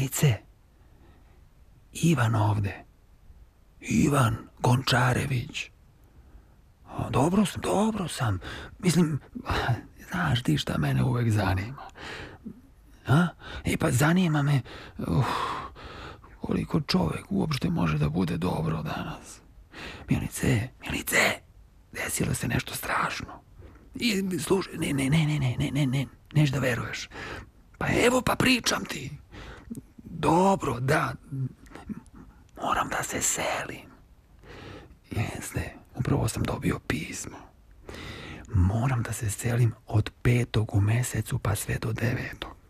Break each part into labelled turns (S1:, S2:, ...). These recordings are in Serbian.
S1: Mjelice, Ivan ovde. Ivan Gončarević. Dobro sam. Mislim, znaš ti šta mene uvek zanima. Pa zanima me koliko čovek uopšte može da bude dobro danas. Mjelice, desilo se nešto strašno. I slušaj, ne, neš da veruješ. Pa evo, pa pričam ti. Dobro, da, moram da se selim. Jeste, upravo sam dobio pismo. Moram da se selim od 5. u mesecu pa sve do 9.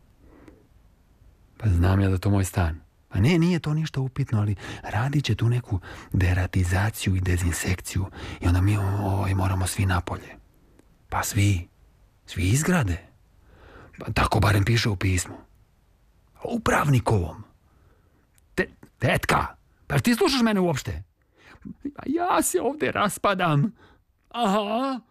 S1: Pa znam ja da to moj stan. Pa ne, nije to ništa upitno, ali radit će tu neku deratizaciju i dezinsekciju i onda mi moramo svi napolje. Pa svi izgrade. Pa tako barem piše u pismu. Upravnikovom. Tetka, pa ti slušaš mene uopšte? Ja se ovde raspadam. Aha.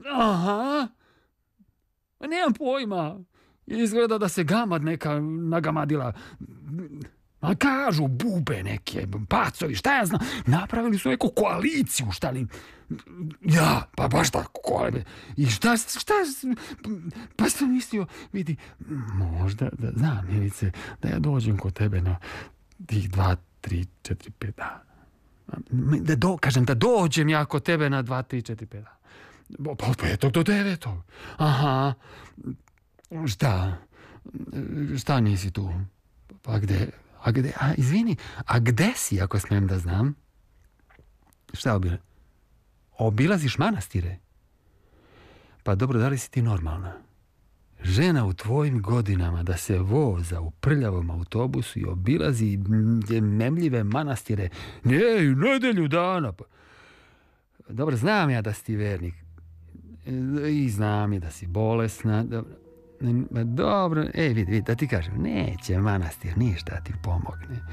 S1: Nemam pojma. Izgleda da se gamad neka nagamadila. A kažu bube neke, pacovi, šta ja znam. Napravili su neku koaliciju, šta li. Ja, pa baš tako. I šta, pa sam mislio, vidi, možda, da znam, Milice, da ja dođem kod tebe na tih 2, 3, 4, 5 dana. Kažem da dođem ja kod tebe na 2, 3, 4, 5 dana. Od 5. do 9. Aha. Šta nisi tu? Pa gde? Izvini, a gde si, ako smijem da znam? Šta obilaziš manastire? Pa dobro, da li si ti normalna? Žena u tvojim godinama da se voza u prljavom autobusu i obilazi nemljive manastire nedelju dana. Dobro, znam ja da si ti vernik. I znam je da si bolesna. Dobro, vidi, da ti kažem, neće manastir ništa ti pomogne.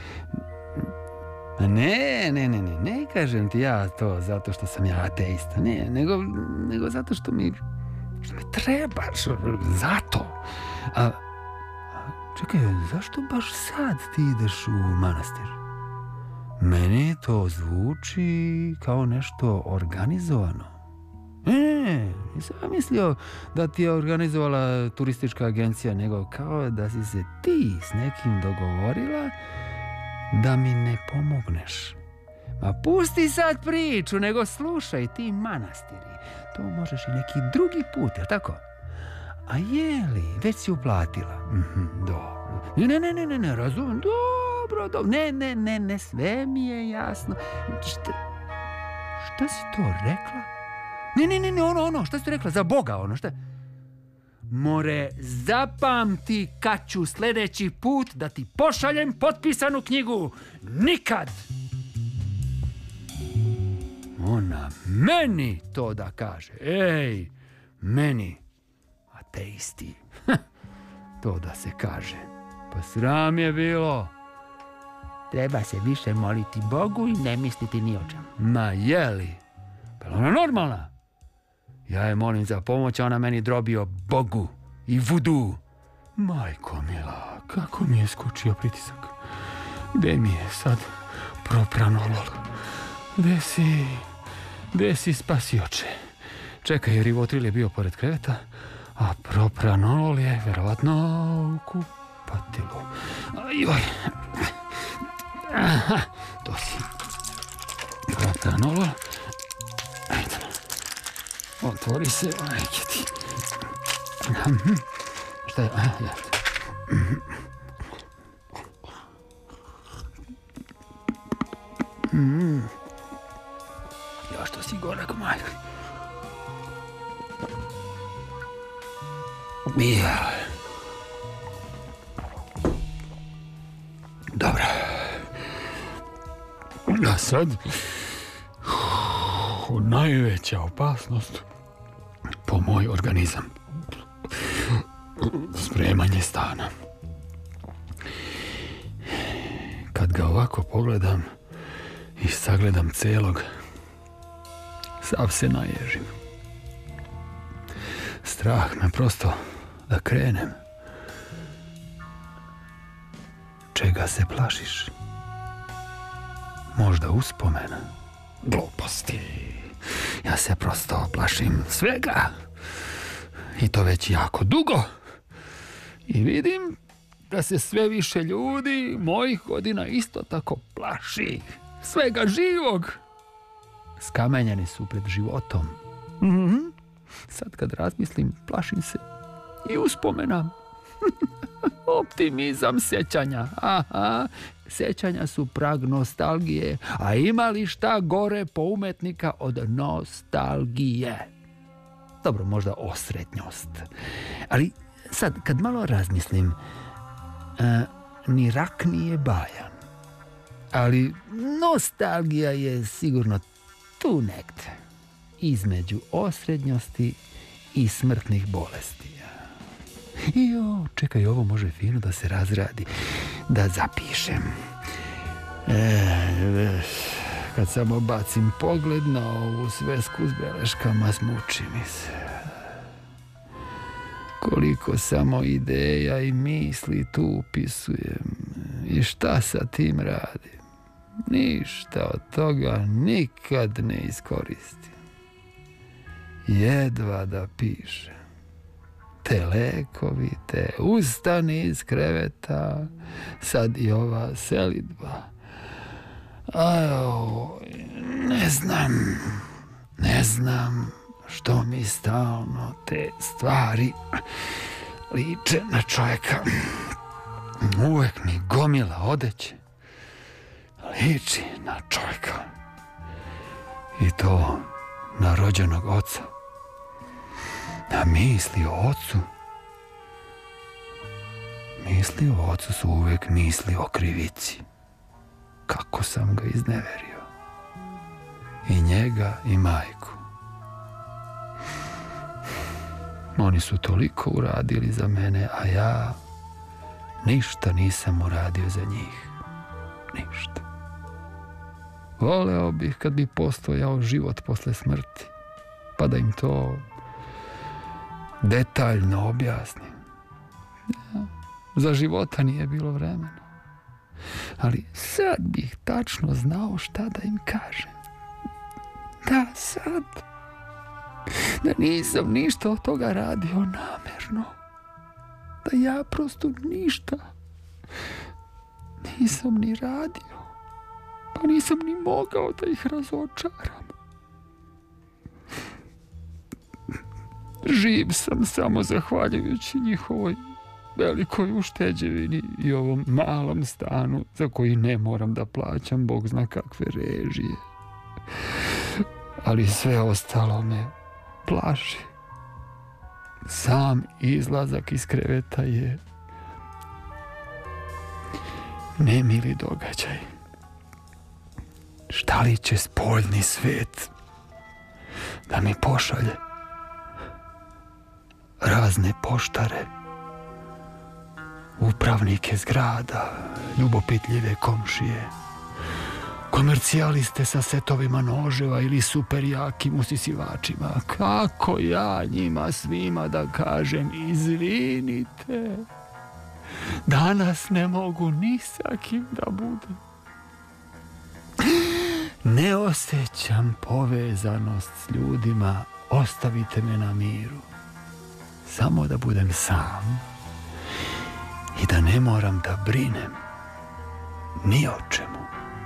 S1: Ne kažem ti ja to zato što sam ja ateista, nego zato što mi trebaš, zato. Čekaj, zašto baš sad ti ideš u manastir? Meni to zvuči kao nešto organizovano. Nisam mislio da ti je organizovala turistička agencija, nego kao da si se ti s nekim dogovorila da mi ne pomogneš. Ma pusti sad priču, nego slušaj, ti manastiri. To možeš i neki drugi put, jel tako? A jeli, već si uplatila? Dobro. Ne, razumem. Dobro. Ne, sve mi je jasno. Šta si to rekla? Ne, ono, šta si to rekla? Za Boga, ono, šta? More, zapamti kad ću sljedeći put da ti pošaljem potpisanu knjigu. Nikad! Ona meni to da kaže. Ej, meni, ateisti. To da se kaže. Pa sram je bilo. Treba se više moliti Bogu i ne misliti ni o čemu. Ma jeli? Pa ona normalna. Ja je molim za pomoć, a ona meni drobio Bogu i vudu. Majko mila, kako mi je skočio pritisak. Gde mi je sad propranolol? Gde si spasioče? Čekaj, rivotril je bio pored kreveta, a propranolol je verovatno u kupatilu. Ajoj. Aha, to si. Propranolol. Ajde. Otvori se, ajde ti. Šta je? Ja. Još to si gorak, majka. Dobro. A sad najveća opasnost po moj organizam. Spremanje stana. Kad ga ovako pogledam i sagledam celog, sav se naježim. Strah me prosto da krenem. Čega se plašiš? Možda uspomena? Gluposti. Ja se prosto plašim svega. I to već jako dugo. I vidim da se sve više ljudi mojih godina isto tako plaši svega živog. Skamenjeni su pred životom. Sad kad razmislim, plašim se i uspomena. Optimizam sjećanja. Aha, sjećanja su prag nostalgije. A ima li šta gore po umetnika od nostalgije? Dobro, možda osretnjost. Ali sad, kad malo razmislim, ni rak nije bajan. Ali nostalgija je sigurno tu negdje. Između osrednjosti i smrtnih bolesti. Čekaj, ovo može fino da se razradi. Da zapišem. Kad samo bacim pogled na ovu svesku s beleškama, smuči mi se. Koliko samo ideja i misli tu upisujem. I šta sa tim radim? Ništa od toga nikad ne iskoristim. Jedva da pišem. Te lekovi, te ustani iz kreveta, sad i ova selidba. Ne znam što mi stalno te stvari liče na čovjeka. Uvek mi gomila odeće liči na čovjeka. I to na rođenog oca. A misli o ocu? Misli o ocu su uvijek misli o krivici. Kako sam ga izneverio. I njega i majku. Oni su toliko uradili za mene, a ja ništa nisam uradio za njih. Ništa. Voleo bih kad bi postojao život posle smrti, pa da im to detaljno objasnim. Za života nije bilo vremena. Ali sad bih tačno znao šta da im kažem. Da, sad. Da nisam ništa od toga radio namerno. Da ja prosto ništa nisam ni radio. Pa nisam ni mogao da ih razočaram. Živ sam samo zahvaljujući njihovoj velikoj ušteđevini i ovom malom stanu za koji ne moram da plaćam Bog zna kakve režije. Ali sve ostalo me plaši. Sam izlazak iz kreveta je nemili događaj. Šta li će spoljni svet da mi pošalje? Razne poštare, upravnike zgrada, ljubopitljive komšije, komercijaliste sa setovima noževa ili super jakim usisivačima. Kako ja njima svima da kažem izvinite? Danas ne mogu ni sa kim da budem. Ne osjećam povezanost s ljudima, ostavite me na miru. Samo da budem sam i da ne moram da brinem ni o čemu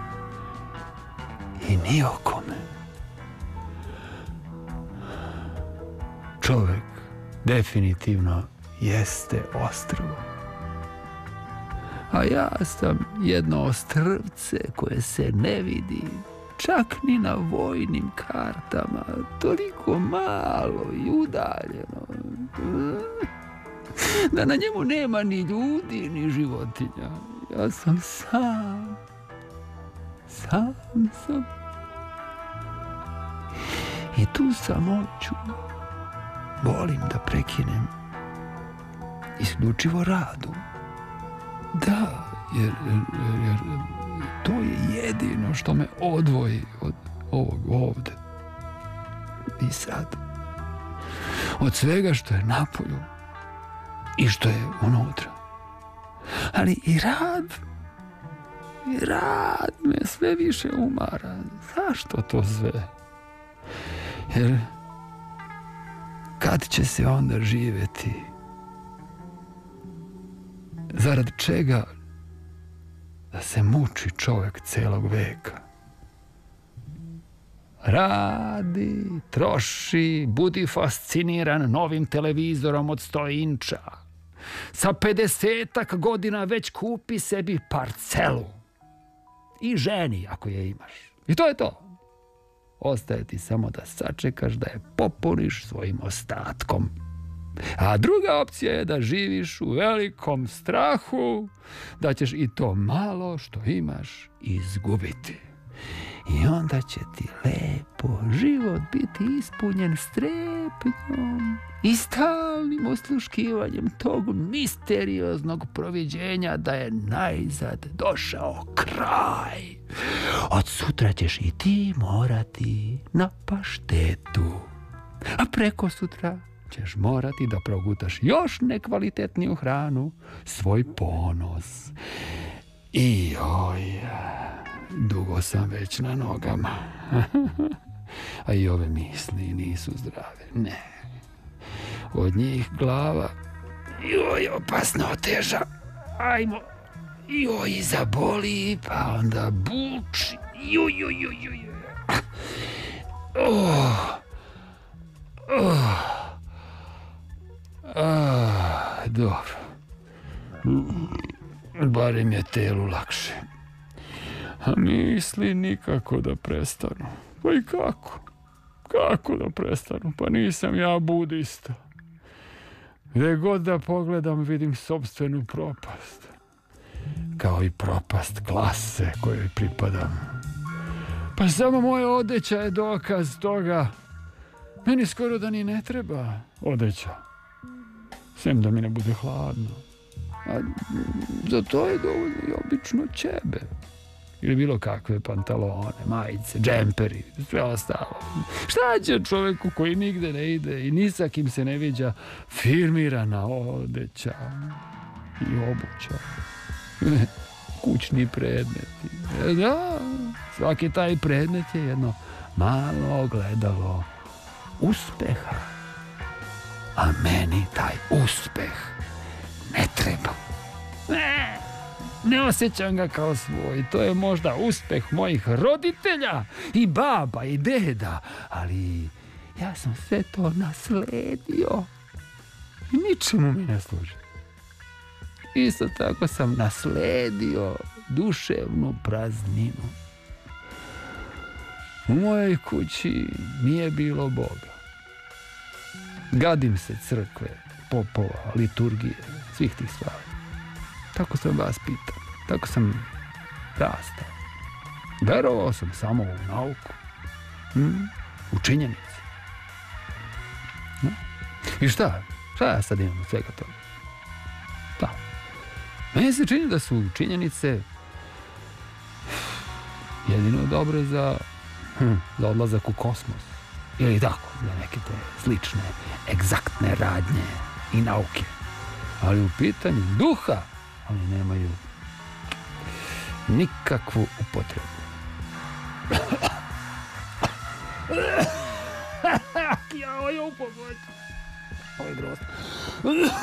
S1: i ni o kome. Čovjek definitivno jeste ostrvo. A ja sam jedno ostrvce koje se ne vidi čak ni na vojnim kartama, toliko malo i udaljeno da na njemu nema ni ljudi ni životinja. Ja sam sam sam i tu samoću volim da prekinem isključivo radu. Da, jer to je jedino što me odvoji od ovog ovde i sad, od svega što je napolju i što je unutra. Ali i rad I rad me sve više umara. Zašto to sve? Jer kad će se onda živjeti? Zarad čega da se muči čovjek celog veka? Radi, troši, budi fasciniran novim televizorom od 100 inča. Sa 50-ak godina već kupi sebi parcelu. I ženi ako je imaš. I to je to. Ostaje ti samo da sačekaš da je popuniš svojim ostatkom. A druga opcija je da živiš u velikom strahu da ćeš i to malo što imaš izgubiti. I onda će ti lepo život biti ispunjen strepnjom i stalnim osluškivanjem tog misterioznog proviđenja da je najzad došao kraj. Od sutra ćeš i ti morati na paštetu, a preko sutra ćeš morati da progutaš još nekvalitetniju hranu, svoj ponos. I dugo sam već na nogama. A i ove misli nisu zdrave. Ne. Od njih glava opasno oteža. Ajmo. Zaboli, pa onda buči. Dobro. Barem je telu lakše. A misli nikako da prestanu. Pa i kako? Kako da prestanu? Pa nisam ja budista. Gde god da pogledam vidim sopstvenu propast. Kao i propast klase kojoj pripadam. Pa samo moja odeća je dokaz toga. Meni skoro da ni ne treba odeća. Sem da mi ne bude hladno. A za to je dovoljno i obično ćebe. Ili bilo kakve pantalone, majice, džemperi, sve ostalo. Šta će čoveku koji nigde ne ide i ni sa kim se ne viđa firmirana odeća i obuća? Kućni predmeti. Da, svaki taj predmet je jedno malo ogledalo uspeha. A meni taj uspeh ne treba. Ne osjećam ga kao svoj. To je možda uspeh mojih roditelja i baba i deda, ali ja sam sve to nasledio i ničemu mi ne služi. Isto tako sam nasledio duševnu prazninu. U mojoj kući nije bilo Boga. Gadim se crkve, popova, liturgije, svih tih stvari. Tako sam vas pitao, tako sam rastao. Verovao sam samo u nauku, u činjenici. I šta? Šta ja sad imam od svega toga? Da. Meni se čini da su činjenice jedino dobre za odlazak u kosmos. Ili tako, za neke te slične, egzaktne radnje i nauke. Ali u pitanju duha oni nemaju nikakvu upotrebu. Ja, ovo je upomoć. Ovo je grozno.